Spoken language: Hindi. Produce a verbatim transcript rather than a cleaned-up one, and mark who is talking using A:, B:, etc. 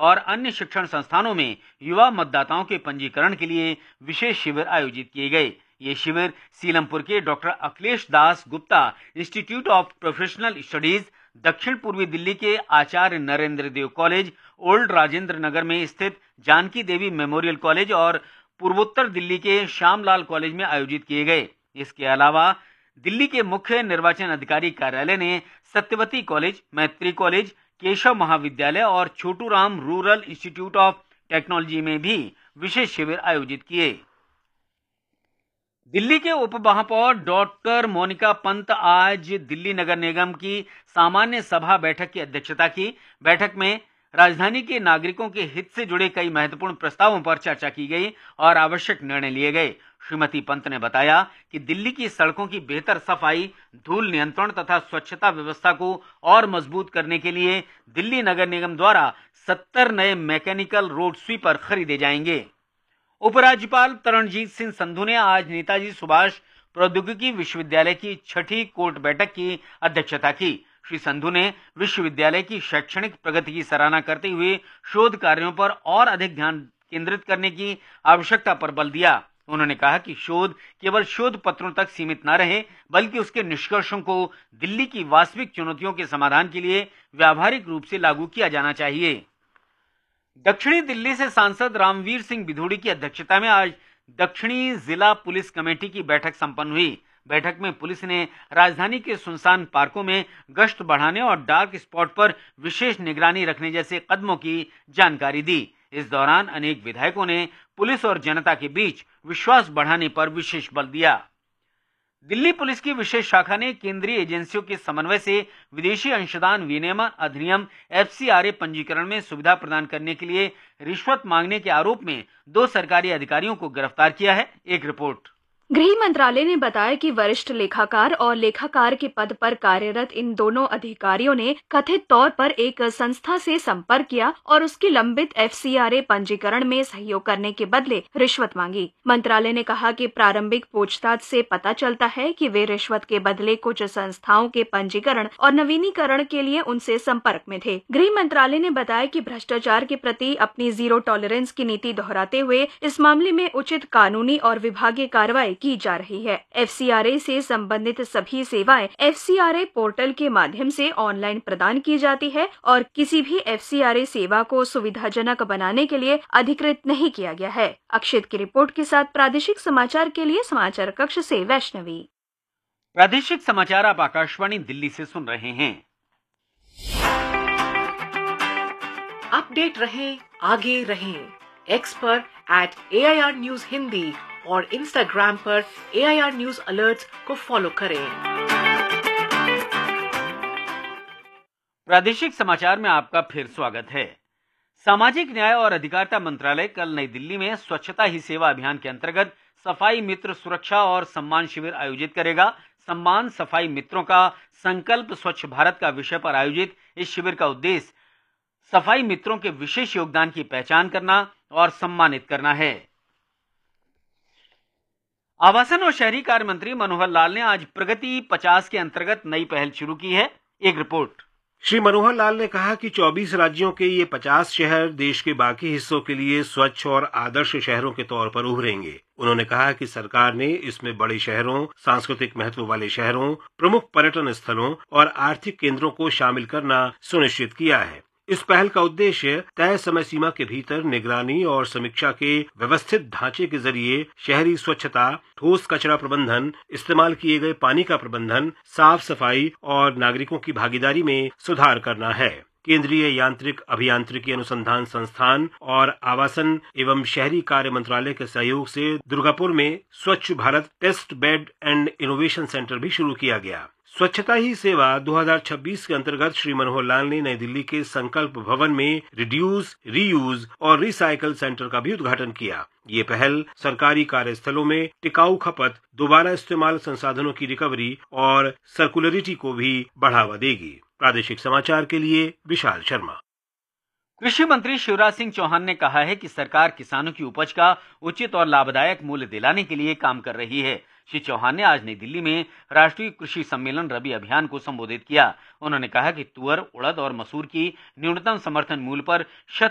A: और अन्य शिक्षण संस्थानों में युवा मतदाताओं के पंजीकरण के लिए विशेष शिविर आयोजित किए गए। ये शिविर सीलमपुर के doctor Akhilesh Das Gupta institute of professional studies, दक्षिण पूर्वी दिल्ली के आचार्य नरेंद्र देव कॉलेज, ओल्ड राजेंद्र नगर में स्थित जानकी देवी मेमोरियल कॉलेज और पूर्वोत्तर दिल्ली के श्यामलाल कॉलेज में आयोजित किए गए। इसके अलावा दिल्ली के मुख्य निर्वाचन अधिकारी कार्यालय ने सत्यवती कॉलेज, मैत्री कॉलेज, केशव महाविद्यालय और Chhotu Ram rural institute of technology में भी विशेष शिविर आयोजित किए। दिल्ली के उप महापौर डॉक्टर मोनिका पंत आज दिल्ली नगर निगम की सामान्य सभा बैठक की अध्यक्षता की। बैठक में राजधानी के नागरिकों के हित से जुड़े कई महत्वपूर्ण प्रस्तावों पर चर्चा की गई और आवश्यक निर्णय लिए गए। श्रीमती पंत ने बताया कि दिल्ली की सड़कों की बेहतर सफाई, धूल नियंत्रण तथा स्वच्छता व्यवस्था को और मजबूत करने के लिए दिल्ली नगर निगम द्वारा सत्तर नए मैकेनिकल रोड स्वीपर खरीदे जाएंगे। उपराज्यपाल तरणजीत सिंह संधू ने आज नेताजी सुभाष प्रौद्योगिकी विश्वविद्यालय की छठी कोर्ट बैठक की अध्यक्षता की। श्री संधू ने विश्वविद्यालय की शैक्षणिक प्रगति की सराहना करते हुए शोध कार्यों पर और अधिक ध्यान केंद्रित करने की आवश्यकता पर बल दिया। उन्होंने कहा कि शोध केवल शोध पत्रों तक सीमित न रहे, बल्कि उसके निष्कर्षों को दिल्ली की वास्तविक चुनौतियों के समाधान के लिए व्यावहारिक रूप से लागू किया जाना चाहिए। दक्षिणी दिल्ली से सांसद रामवीर सिंह बिधूड़ी की अध्यक्षता में आज दक्षिणी जिला पुलिस कमेटी की बैठक संपन्न हुई। बैठक में पुलिस ने राजधानी के सुनसान पार्कों में गश्त बढ़ाने और डार्क स्पॉट पर विशेष निगरानी रखने जैसे कदमों की जानकारी दी। इस दौरान अनेक विधायकों ने पुलिस और जनता के बीच विश्वास बढ़ाने पर विशेष बल दिया। दिल्ली पुलिस की विशेष शाखा ने केंद्रीय एजेंसियों के समन्वय से विदेशी अंशदान विनियमन अधिनियम एफ सी आर ए पंजीकरण में सुविधा प्रदान करने के लिए रिश्वत मांगने के आरोप में दो सरकारी अधिकारियों को गिरफ्तार किया है। एक रिपोर्ट।
B: गृह मंत्रालय ने बताया कि वरिष्ठ लेखाकार और लेखाकार के पद पर कार्यरत इन दोनों अधिकारियों ने कथित तौर पर एक संस्था से संपर्क किया और उसकी लंबित एफ सी आर ए पंजीकरण में सहयोग करने के बदले रिश्वत मांगी। मंत्रालय ने कहा कि प्रारंभिक पूछताछ से पता चलता है कि वे रिश्वत के बदले कुछ संस्थाओं के पंजीकरण और नवीनीकरण के लिए उनसे संपर्क में थे। गृह मंत्रालय ने बताया कि भ्रष्टाचार के प्रति अपनी जीरो टॉलरेंस की नीति दोहराते हुए इस मामले में उचित कानूनी और विभागीय कार्रवाई की जा रही है। एफ सी आर ए से संबंधित सभी सेवाएं F C R A portal के माध्यम से ऑनलाइन प्रदान की जाती है और किसी भी एफ सी आर ए सेवा को सुविधाजनक बनाने के लिए अधिकृत नहीं किया गया है। अक्षित की रिपोर्ट के साथ प्रादेशिक समाचार के लिए समाचार कक्ष से वैष्णवी।
A: प्रादेशिक समाचार आप आकाशवाणी दिल्ली से सुन रहे हैं।
C: अपडेट रहें, आगे रहें। एक्स पर eight A I R news Hindi और इंस्टाग्राम पर ए आई आर न्यूज अलर्ट्स को फॉलो करें।
A: प्रादेशिक समाचार में आपका फिर स्वागत है। सामाजिक न्याय और अधिकारिता मंत्रालय कल नई दिल्ली में स्वच्छता ही सेवा अभियान के अंतर्गत सफाई मित्र सुरक्षा और सम्मान शिविर आयोजित करेगा। सम्मान सफाई मित्रों का संकल्प स्वच्छ भारत का विषय पर आयोजित इस शिविर का उद्देश्य सफाई मित्रों के विशेष योगदान की पहचान करना और सम्मानित करना है। आवासन और शहरी कार्य मंत्री मनोहर लाल ने आज प्रगति पचास के अंतर्गत नई पहल शुरू की है। एक रिपोर्ट।
D: श्री मनोहर लाल ने कहा कि चौबीस राज्यों के ये पचास शहर देश के बाकी हिस्सों के लिए स्वच्छ और आदर्श शहरों के तौर पर उभरेंगे। उन्होंने कहा कि सरकार ने इसमें बड़े शहरों, सांस्कृतिक महत्व वाले शहरों, प्रमुख पर्यटन स्थलों और आर्थिक केंद्रों को शामिल करना सुनिश्चित किया है। इस पहल का उद्देश्य तय समय सीमा के भीतर निगरानी और समीक्षा के व्यवस्थित ढांचे के जरिए शहरी स्वच्छता, ठोस कचरा प्रबंधन, इस्तेमाल किए गए पानी का प्रबंधन, साफ सफाई और नागरिकों की भागीदारी में सुधार करना है। केंद्रीय यांत्रिक अभियांत्रिकी अनुसंधान संस्थान और आवासन एवं शहरी कार्य मंत्रालय के सहयोग से दुर्गापुर में स्वच्छ Bharat test bed and innovation centre भी शुरू किया गया। स्वच्छता ही सेवा दो हज़ार छब्बीस के अंतर्गत श्री मनोहर लाल ने नई दिल्ली के संकल्प भवन में रिड्यूस, रीयूज और रिसाइकल सेंटर का भी उद्घाटन किया। ये पहल सरकारी कार्यस्थलों में टिकाऊ खपत, दोबारा इस्तेमाल संसाधनों की रिकवरी और सर्कुलरिटी को भी बढ़ावा देगी। प्रादेशिक समाचार के लिए विशाल शर्मा।
A: कृषि मंत्री शिवराज सिंह चौहान ने कहा है कि सरकार किसानों की उपज का उचित और लाभदायक मूल्य दिलाने के लिए काम कर रही है। श्री चौहान ने आज नई दिल्ली में राष्ट्रीय कृषि सम्मेलन रबी अभियान को संबोधित किया। उन्होंने कहा कि तुअर, उड़द और मसूर की न्यूनतम समर्थन मूल्य पर शत